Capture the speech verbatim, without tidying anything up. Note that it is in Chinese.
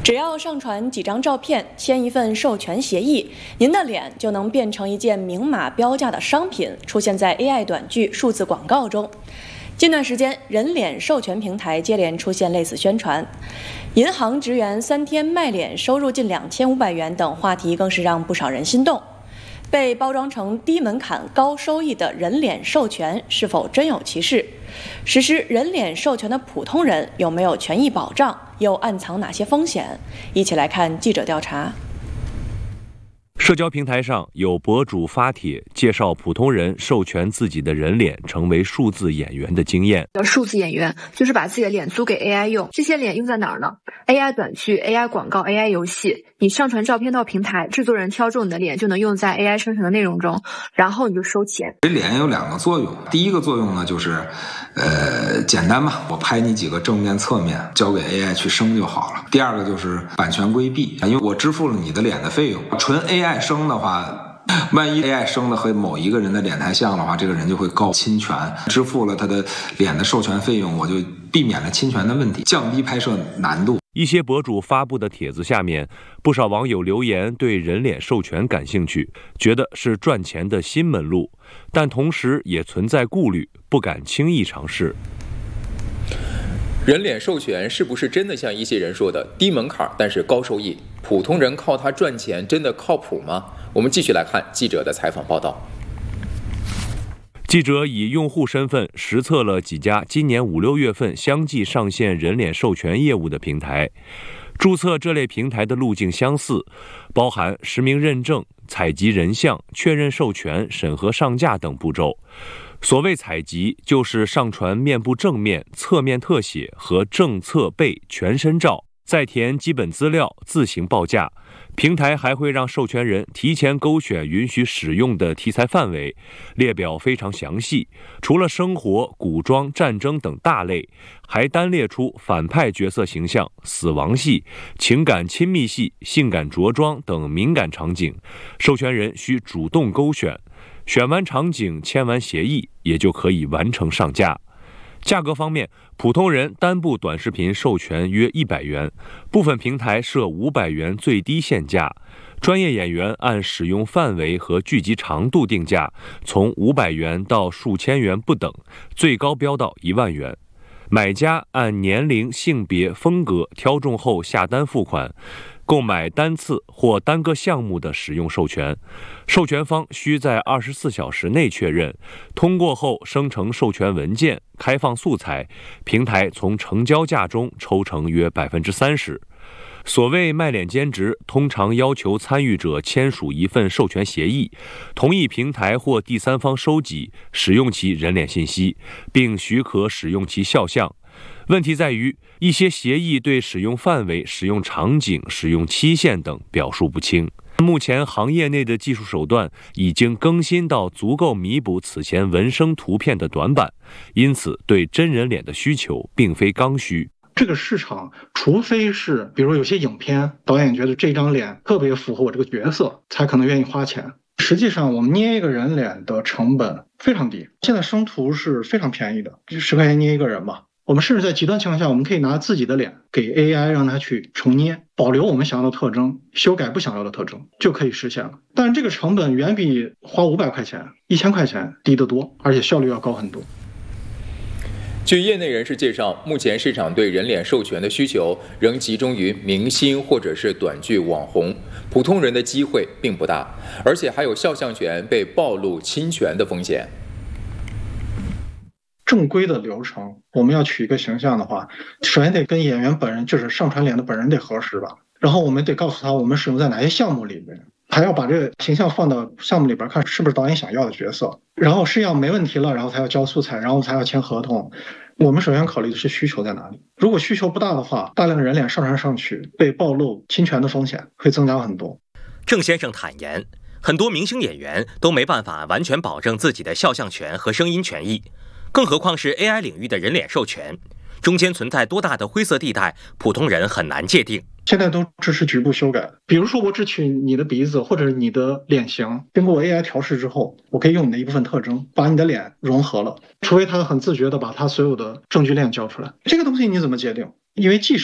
只要上传几张照片，签一份授权协议，您的脸就能变成一件明码标价的商品，出现在 A I 短剧、数字广告中。近段时间，人脸授权平台接连出现类似宣传，银行职员三天卖脸收入近两千五百元等话题更是让不少人心动。被包装成低门槛高收益的人脸授权，是否真有其事？实施人脸授权的普通人有没有权益保障？又暗藏哪些风险？一起来看记者调查。 社交平台上有博主发帖介绍普通人授权自己的人脸成为数字演员的经验。 数字演员就是把自己的脸租给 A I 用，这些脸用在哪儿呢 ？A I 短剧、A I 广告、A I 游戏。你上传照片到平台，制作人挑中你的脸就能用在 A I 生成的内容中，然后你就收钱。 这脸有两个作用，第一个作用呢就是，呃，简单嘛，我拍你几个正面、侧面，交给 A I 去生就好了。第二个就是版权规避，因为我支付了你的脸的费用，纯 A I 生的话，万一 A I 生的和某一个人的脸太像的话，这个人就会告侵权，支付了他的脸的授权费用，我就避免了侵权的问题，降低拍摄难度。 一些博主发布的帖子下面，不少网友留言对人脸授权感兴趣，觉得是赚钱的新门路，但同时也存在顾虑，不敢轻易尝试。 人脸授权是不是真的像一些人说的低门槛但是高收益？普通人靠它赚钱真的靠谱吗？我们继续来看记者的采访报道。 记者以用户身份实测了几家今年五六月份相继上线人脸授权业务的平台。注册这类平台的路径相似，包含实名认证、采集人像、确认授权、审核上架等步骤。所谓采集，就是上传面部正面、侧面特写和正侧背全身照，再填基本资料，自行报价。平台还会让授权人提前勾选允许使用的题材范围，列表非常详细，除了生活、古装、战争等大类，还单列出反派角色形象、死亡戏、情感亲密戏、性感着装等敏感场景，授权人需主动勾选，选完场景签完协议，也就可以完成上架。价格方面，普通人单部短视频授权约一百元，部分平台设五百元最低限价。专业演员按使用范围和剧集长度定价，从五百元到数千元不等，最高标到一万元。买家按年龄、性别、风格挑中后下单付款，购买单次或单个项目的使用授权，授权方需在二十四小时内确认，通过后生成授权文件，开放素材，平台从成交价中抽成约百分之三十。所谓卖脸兼职，通常要求参与者签署一份授权协议，同意平台或第三方收集、使用其人脸信息，并许可使用其肖像。问题在于，一些协议对使用范围、使用场景、使用期限等表述不清。目前行业内的技术手段已经更新到足够弥补此前纹身图片的短板，因此对真人脸的需求并非刚需。 这个市场，除非是比如有些影片导演觉得这张脸特别符合我这个角色，才可能愿意花钱。实际上我们捏一个人脸的成本非常低，现在生图是非常便宜的，就十块钱捏一个人嘛。我们甚至在极端情况下，我们可以拿自己的脸给 A I 让它去重捏，保留我们想要的特征，修改不想要的特征，就可以实现了。但是这个成本远比花五百块钱、一千块钱低得多，而且效率要高很多。 据业内人士介绍，目前市场对人脸授权的需求仍集中于明星或者是短剧网红，普通人的机会并不大，而且还有肖像权被暴露侵权的风险。 正规的流程，我们要取一个形象的话，首先得跟演员本人，就是上传脸的本人得核实吧，然后我们得告诉他我们使用在哪些项目里面，还要把这个形象放到项目里边看是不是导演想要的角色，然后试样没问题了，然后才要交素材，然后才要签合同。我们首先考虑的是需求在哪里，如果需求不大的话，大量的人脸上传上去被暴露侵权的风险会增加很多。 郑先生坦言，很多明星演员都没办法完全保证自己的肖像权和声音权益，更何况是 A I 领域的人脸授权，中间存在多大的灰色地带，普通人很难界定。 现在都支持局部修改，比如说我只取你的鼻子或者你的脸型，经过 A I 调试之后，我可以用你的一部分特征把你的脸融合了，除非他很自觉的把他所有的证据链交出来，这个东西你怎么界定？因为即使